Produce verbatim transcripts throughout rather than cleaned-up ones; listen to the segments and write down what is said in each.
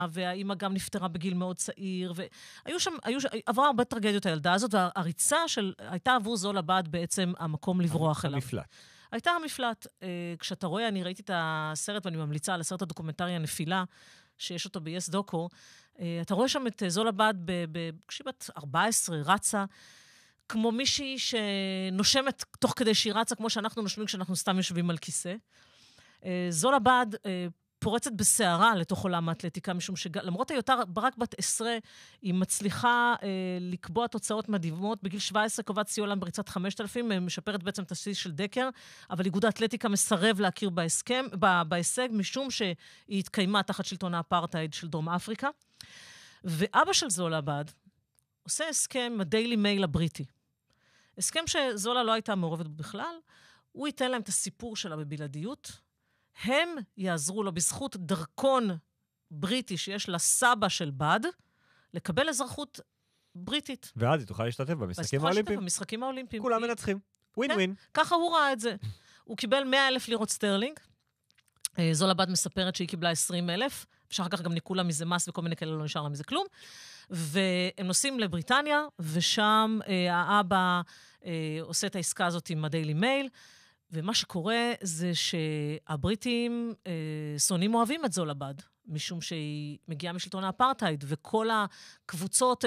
והאימא גם נפטרה בגיל מאוד צעיר, והיו שם, היו, עברה הרבה טרגדיות הילדה הזאת, והריצה של, הייתה עבור זולה בד בעצם המקום לברוח אליו. המפלט. הייתה המפלט. כשאתה רואה, אני ראיתי את הסרט, ואני ממליצה על הסרט הדוקומנטרי הנפילה, שיש אותו ב-יס דוקו, אתה רואה שם את זולה בד, כשהיא בת ארבע עשרה, רצה, כמו מישהי שנושמת תוך כדי שהיא רצה, כמו שאנחנו נושמים כשאנחנו סתם יושבים על כיסא. זולה בד פורצת בסערה לתוך עולם האתלטיקה, משום שלמרות היותר רק בת עשרה, היא מצליחה לקבוע תוצאות מדהימות. בגיל שבע עשרה קובעת שיא עולם בריצת חמשת אלפים, משפרת בעצם את השיא של דקר, אבל איגוד האתלטיקה מסרב להכיר בהסכם, בהישג, משום שהיא התקיימה תחת שלטון האפרטהייד של דרום אפריקה. ואבא של זולה בד עושה הסכם עם הדיילי מייל הבריטי. הסכם שזולה לא הייתה מעורבת בכלל, הוא ייתן להם את הסיפור שלה בבלעדיות, הם יעזרו לו בזכות דרכון בריטי שיש לסבא של בד, לקבל אזרחות בריטית. ואז היא תוכל להשתתף במשחקים האולימפיים. במשחקים האולימפיים. כולם מנצחים. ווין ווין. ככה הוא ראה את זה. הוא קיבל מאה אלף לירות סטרלינג. זולה בד מספרת שהיא קיבלה עשרים אלף, שאחר כך גם ניקו לה מזה מס וכל מיני כאלה לא נשאר לה מזה כלום. והם נוסעים לבריטניה, ושם האבא עושה את העסקה הזאת עם הדיילי מייל, ומה שקורה זה שהבריטים אה, שונאים אוהבים את זולה בד, משום שהיא מגיעה משלטון האפרטהייד, וכל הקבוצות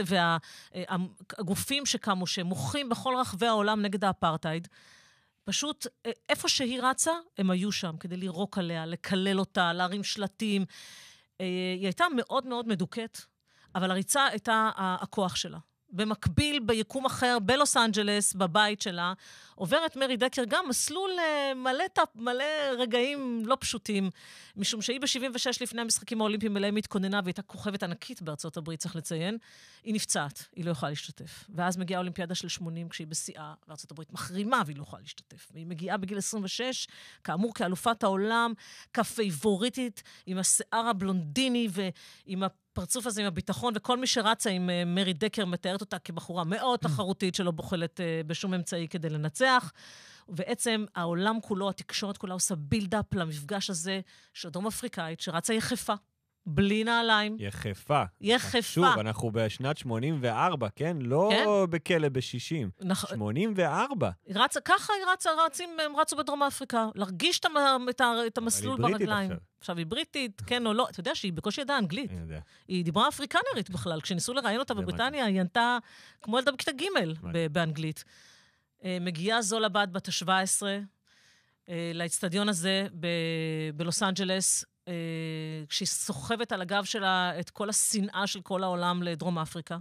והגופים שקמו, שמוחים בכל רחבי העולם נגד האפרטהייד, פשוט איפה שהיא רצה, הם היו שם כדי לירוק עליה, לקלל אותה, להרים שלטים. אה, היא הייתה מאוד מאוד מדוכאת, אבל הריצה הייתה הכוח שלה. במקביל, ביקום אחר, בלוס אנג'לס, בבית שלה, עוברת מרי דקר גם מסלול מלא, מלא רגעים לא פשוטים, משום שהיא ב-שבעים ושש לפני המשחקים האולימפיים אליהם התכוננה, והייתה כוכבת ענקית בארצות הברית, צריך לציין, היא נפצעת, היא לא יכולה להשתתף. ואז מגיעה האולימפיאדה של שמונים, כשהיא בשיאה, וארצות הברית מחרימה, והיא לא יכולה להשתתף. והיא מגיעה בגיל עשרים ושש, כאמור, כאלופת העולם, כפייבוריטית, עם השיער הבלונדיני, ועם הפרצוף הזה עם הביטחון, וכל מי שרצה עם מרי דקר מתארת אותה כבחורה מאוד תחרותית, שלא בוחלת בשום אמצעי כדי לנצח. ובעצם העולם כולו, התקשורת כולה עושה בילדאפ למפגש הזה של דרום אפריקאית, שרצה יחפה, בלי נעליים. יחפה. יחפה. שוב, אנחנו בשנת שמונים וארבע, כן? לא כן? בכלא ב-שישים. נכ... שמונים וארבע. רצה, ככה היא רצה, רצים, הם רצו בדרום אפריקה, להרגיש את, את, את המסלול ברגליים. עכשיו. עכשיו היא בריטית, כן או לא. אתה יודע שהיא בקושי ידעה אנגלית. אני יודע. היא דיברה אפריקנרית בכלל. כשניסו לראיין אותה בבריטניה, היא ענתה כמו ילדה בכיתה ג' באנגלית. מגיעה זולה בד בת ה-שבע עשרה לאצטדיון הזה בלוס אנג'לס, כשהיא סוחבת על הגב שלה את כל השנאה של כל העולם לדרום אפריקה.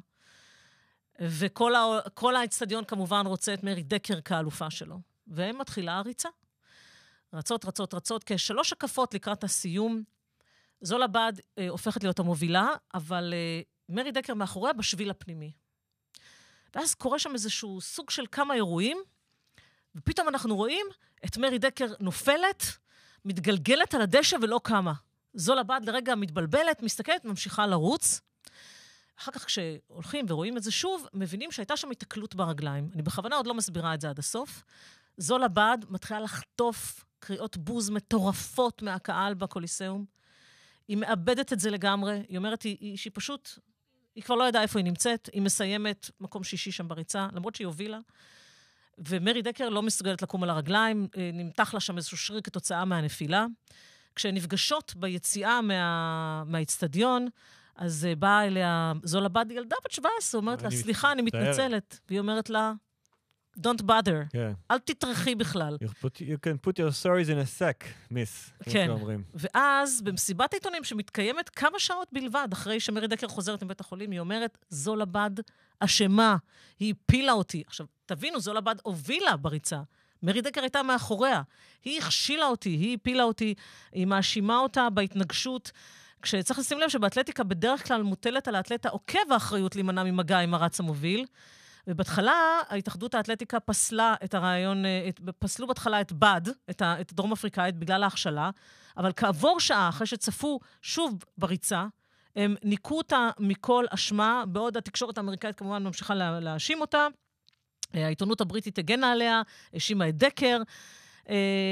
וכל האצטדיון כמובן רוצה את מרי דקר כאלופה שלו. ומתחילה הריצה. רצות, רצות, רצות, כשלוש הקפות לקראת הסיום. זולה בד אה, הופכת להיות המובילה, אבל אה, מרי דקר מאחוריה בשביל הפנימי. ואז קורה שם איזשהו סוג של כמה אירועים, ופתאום אנחנו רואים את מרי דקר נופלת, מתגלגלת על הדשא ולא קמה. זולה בד לרגע מתבלבלת, מסתכלת, ממשיכה לרוץ. אחר כך כשהולכים ורואים את זה שוב, מבינים שהייתה שם התקלות ברגליים. אני בכוונה עוד לא מסבירה את זה עד הסוף. זולה בד מתחילה לחטוף קריאות בוז מטורפות מהקהל בקוליסאום. היא מאבדת את זה לגמרי. היא אומרת היא, היא, שהיא פשוט, היא כבר לא ידעה איפה היא נמצאת. היא מסיימת מקום שישי שם בריצה, למרות שהיא הובילה. ומרי דקר לא מסוגלת לקום על הרגליים, נמתח לה שם איזשהו שריר כתוצאה מהנפילה. כשהן נפגשות ביציאה מה, מהאצטדיון, אז באה אליה זולה בד, ילדה בת שבע עשרה, אומרת לה, סליחה, אני מתנצלת. והיא אומרת לה, don't bother. אל תתרחי בכלל. You can put your stories in a sack, miss. כן. ואז, במסיבת העיתונים שמתקיימת כמה שעות בלבד, אחרי שמרי דקר חוזרת מבית החולים, היא אומרת, זולה בד אשמה, היא הפילה אותי. עכשיו, תבינו, זולה בד הובילה בריצה. מרי דקר הייתה מאחוריה. היא הכשילה אותי, היא הפילה אותי, היא מאשימה אותה בהתנגשות. כשצריך לשים לב שבאתלטיקה בדרך כלל מוטלת על האתלטה עוקב האחריות להימנע ממגע עם הרץ המוביל, ובהתחלה ההתאחדות האתלטיקה פסלה את הרעיון, את, פסלו בהתחלה את בד, את, ה, את הדרום אפריקאית בגלל ההכשלה, אבל כעבור שעה, אחרי שצפו שוב בריצה, הם ניקו אותה מכל אשמה, בעוד התקשורת האמריקאית כמובן ממשיכה לה, להאשים אותה, העיתונות הבריטית הגנה עליה, האשימה את דקר,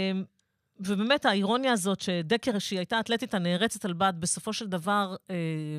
ובאמת האירוניה הזאת שדקר, שהיא הייתה אתלטית הנערצת על בד, בסופו של דבר